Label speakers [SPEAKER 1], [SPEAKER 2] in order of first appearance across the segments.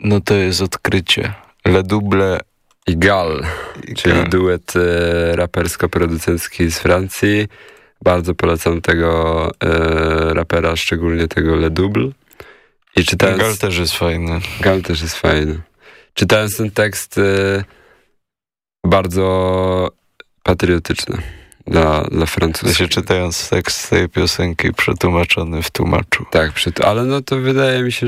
[SPEAKER 1] No to jest odkrycie. Le Double
[SPEAKER 2] i Gal, czyli duet rapersko-producencki z Francji. Bardzo polecam tego rapera, szczególnie tego Le Double. I czytając...
[SPEAKER 1] Gal też jest fajny.
[SPEAKER 2] Gal też jest fajny. Czytając ten tekst bardzo patriotyczny dla Francuzów.
[SPEAKER 1] Się czytając tekst tej piosenki przetłumaczony w tłumaczu.
[SPEAKER 2] Tak, ale no to wydaje mi się,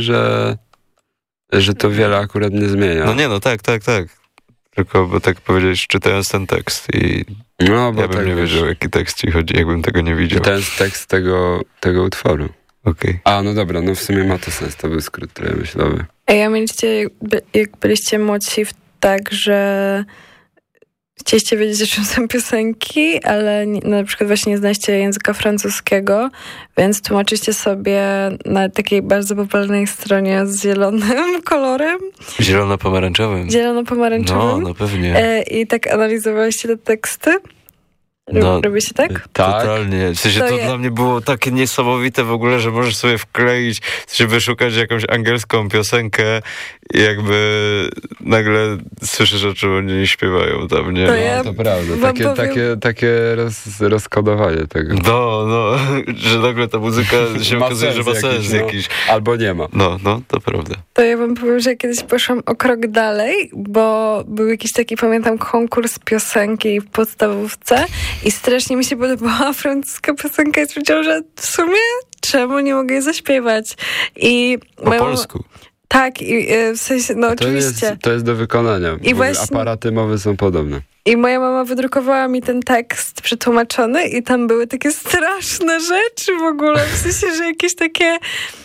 [SPEAKER 2] że to wiele akurat nie zmienia.
[SPEAKER 1] No nie, no tak. Tylko, bo tak powiedziałeś, czytając ten tekst i
[SPEAKER 2] no, bo
[SPEAKER 1] ja bym
[SPEAKER 2] tak
[SPEAKER 1] nie wiedział, o jaki tekst ci chodzi, jakbym tego nie widział.
[SPEAKER 2] Czytając tekst tego utworu.
[SPEAKER 1] Okay.
[SPEAKER 2] A, no dobra, no w sumie ma to sens, to był skrót myślowy.
[SPEAKER 3] A ja mieliście, jak byliście młodsi, tak, że chcieliście wiedzieć, o czym są piosenki, ale na przykład właśnie nie znaliście języka francuskiego, więc tłumaczycie sobie na takiej bardzo popularnej stronie z zielonym kolorem.
[SPEAKER 1] Zielono-pomarańczowym.
[SPEAKER 3] Zielono-pomarańczowym.
[SPEAKER 1] No pewnie.
[SPEAKER 3] I tak analizowaliście te teksty? Robi się tak?
[SPEAKER 2] Tak.
[SPEAKER 1] Totalnie. W sensie to dla mnie było takie niesamowite w ogóle, że możesz sobie wkleić, wyszukać jakąś angielską piosenkę i jakby nagle słyszysz, o czym oni nie śpiewają tam, nie?
[SPEAKER 2] To prawda. Takie rozkodowanie tego.
[SPEAKER 1] No, że nagle ta muzyka się okazuje, że ma sens jakiś.
[SPEAKER 2] Albo nie ma.
[SPEAKER 1] No, to prawda.
[SPEAKER 3] To ja wam powiem, że kiedyś poszłam o krok dalej, bo był jakiś taki, pamiętam, konkurs piosenki w podstawówce i strasznie mi się podobała francuska piosenka i stwierdziłam, że w sumie czemu nie mogę jej zaśpiewać?
[SPEAKER 1] Po polsku.
[SPEAKER 3] Tak, i w sensie, no oczywiście.
[SPEAKER 2] To jest do wykonania.
[SPEAKER 3] I właśnie,
[SPEAKER 2] aparaty mowy są podobne.
[SPEAKER 3] I moja mama wydrukowała mi ten tekst przetłumaczony i tam były takie straszne rzeczy w ogóle. W sensie, że jakieś takie...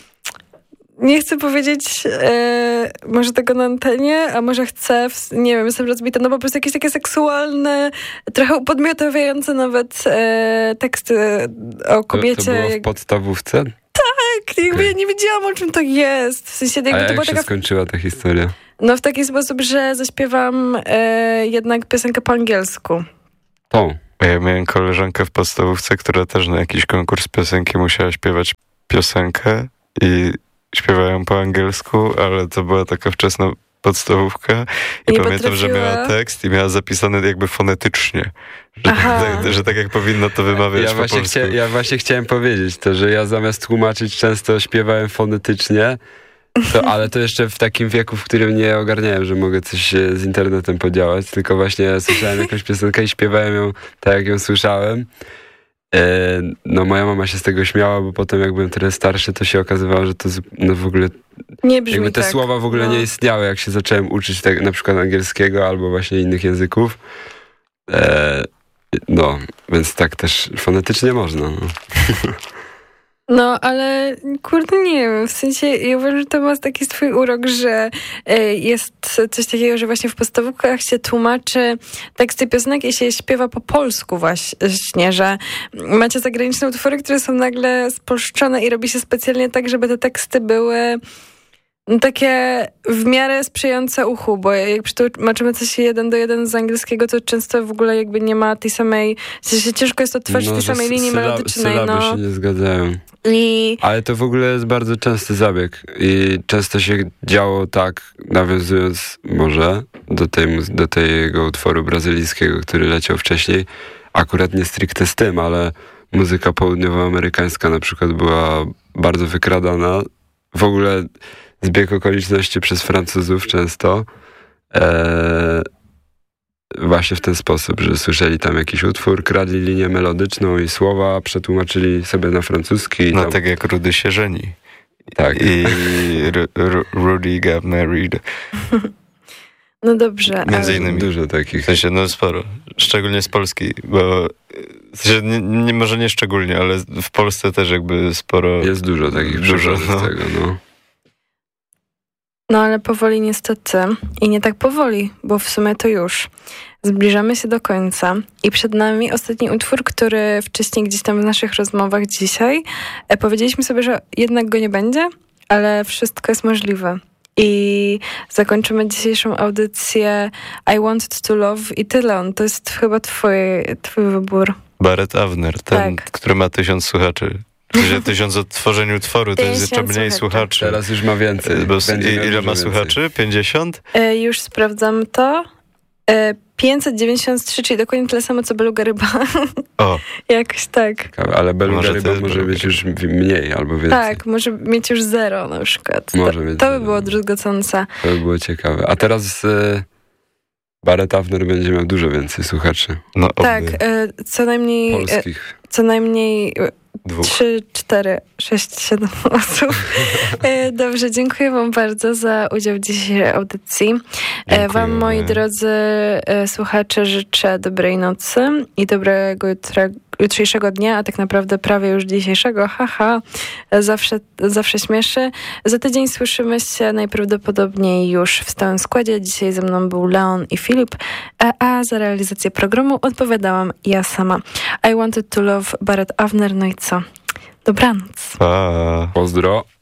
[SPEAKER 3] Nie chcę powiedzieć może tego na antenie, a może chcę, nie wiem, jestem rozbita, no po prostu jakieś takie seksualne, trochę upodmiotawiające nawet teksty o kobiecie.
[SPEAKER 2] To było w podstawówce?
[SPEAKER 3] Tak, jakby ja nie wiedziałam, o czym to jest. W sensie, jakby
[SPEAKER 2] a
[SPEAKER 3] to
[SPEAKER 2] jak
[SPEAKER 3] była
[SPEAKER 2] się
[SPEAKER 3] taka...
[SPEAKER 2] skończyła ta historia?
[SPEAKER 3] No w taki sposób, że zaśpiewam jednak piosenkę po angielsku.
[SPEAKER 1] Ja miałem koleżankę w podstawówce, która też na jakiś konkurs piosenki musiała śpiewać piosenkę i śpiewają po angielsku, ale to była taka wczesna podstawówka i pamiętam, że miała tekst i miała zapisane jakby fonetycznie, że tak jak powinno to wymawiać po polsku.
[SPEAKER 2] Ja właśnie chciałem powiedzieć to, że ja zamiast tłumaczyć często śpiewałem fonetycznie, ale to jeszcze w takim wieku, w którym nie ogarniałem, że mogę coś z internetem podziałać, tylko właśnie słyszałem jakąś piosenkę i śpiewałem ją tak, jak ją słyszałem. No moja mama się z tego śmiała, bo potem jak byłem trochę starszy, to się okazywało, że to w ogóle
[SPEAKER 3] nie brzmi
[SPEAKER 2] jakby te
[SPEAKER 3] tak.
[SPEAKER 2] słowa w ogóle nie istniały, jak się zacząłem uczyć na przykład angielskiego albo właśnie innych języków. No, więc tak też fonetycznie można.
[SPEAKER 3] No, ale kurde, nie wiem, w sensie ja uważam, że to ma taki swój urok, że jest coś takiego, że właśnie w podstawówkach się tłumaczy teksty piosenek i się je śpiewa po polsku właśnie, że macie zagraniczne utwory, które są nagle spolszczone i robi się specjalnie tak, żeby te teksty były takie w miarę sprzyjające uchu, bo jak przetłumaczymy coś 1:1 z angielskiego, to często w ogóle jakby nie ma tej samej, w sensie ciężko jest odtworzyć tej samej linii melodycznej.
[SPEAKER 2] Sylaby się nie zgadzają.
[SPEAKER 3] I...
[SPEAKER 2] Ale to w ogóle jest bardzo częsty zabieg i często się działo tak, nawiązując może do tego utworu brazylijskiego, który leciał wcześniej, akurat nie stricte z tym, ale muzyka południowoamerykańska na przykład była bardzo wykradana. W ogóle zbieg okoliczności przez Francuzów często właśnie w ten sposób, że słyszeli tam jakiś utwór, kradli linię melodyczną i słowa, przetłumaczyli sobie na francuski.
[SPEAKER 1] No tam... tak jak Rudy się żeni.
[SPEAKER 2] Tak.
[SPEAKER 1] I Rudy got married.
[SPEAKER 3] No dobrze.
[SPEAKER 1] Między innymi.
[SPEAKER 2] Dużo takich.
[SPEAKER 1] W sensie, no sporo. Szczególnie z Polski, bo w sensie, może nie szczególnie, ale w Polsce też jakby sporo...
[SPEAKER 2] Jest dużo takich przykładów tego, no.
[SPEAKER 3] No ale powoli niestety i nie tak powoli, bo w sumie to już zbliżamy się do końca i przed nami ostatni utwór, który wcześniej gdzieś tam w naszych rozmowach dzisiaj powiedzieliśmy sobie, że jednak go nie będzie, ale wszystko jest możliwe. I zakończymy dzisiejszą audycję I Wanted to Love i tyle. To jest chyba twój wybór.
[SPEAKER 1] Barrett Avner, ten, który ma 1000 słuchaczy. 1000 odtworzeniu utworu, to jest jeszcze mniej słuchaczy.
[SPEAKER 2] Teraz już ma więcej.
[SPEAKER 1] Ile ma słuchaczy? 50?
[SPEAKER 3] Już sprawdzam to. 593, czyli dokładnie tyle samo, co Beluga Ryba.
[SPEAKER 1] O.
[SPEAKER 3] Jakoś tak.
[SPEAKER 2] Ale Beluga Ryba może być już mniej albo więcej.
[SPEAKER 3] Tak, może mieć już 0 na przykład. To by było druzgocące.
[SPEAKER 2] To by było ciekawe. A teraz Barrett Avner będzie miał dużo więcej słuchaczy.
[SPEAKER 1] No,
[SPEAKER 3] tak, co najmniej...
[SPEAKER 2] Polskich.
[SPEAKER 3] Co najmniej...
[SPEAKER 1] 2.
[SPEAKER 3] 3, 4, 6, 7 osób. Dobrze, dziękuję wam bardzo za udział w dzisiejszej audycji. Wam, moi drodzy słuchacze, życzę dobrej nocy i dobrego jutrzejszego dnia, a tak naprawdę prawie już dzisiejszego. Haha, zawsze śmieszy. Za tydzień słyszymy się najprawdopodobniej już w stałym składzie. Dzisiaj ze mną był Leon i Filip, a za realizację programu odpowiadałam ja sama. I Wanted to Love Barrett Avner. No i co? Dobranoc.
[SPEAKER 1] Pa.
[SPEAKER 2] Pozdro.